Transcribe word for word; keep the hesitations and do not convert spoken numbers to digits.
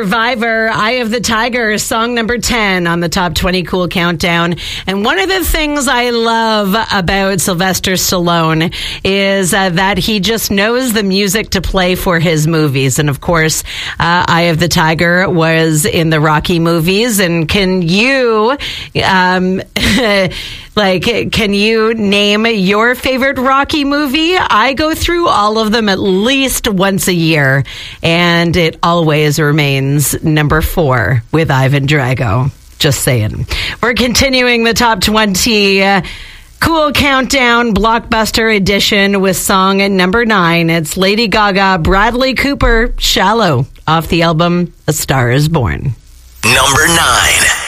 Survivor, Eye of the Tiger, song number ten on the Top twenty Cool Countdown. And one of the things I love about Sylvester Stallone is uh, that he just knows the music to play for his movies. And of course, uh, Eye of the Tiger was in the Rocky movies. And can you, um, like, can you name your favorite Rocky movie? I go through all of them at least once a year, and it always remains number four with Ivan Drago. Just saying. We're continuing the Top twenty uh, Cool Countdown Blockbuster Edition with song number nine. It's Lady Gaga, Bradley Cooper, Shallow, off the album A Star Is Born. Number nine.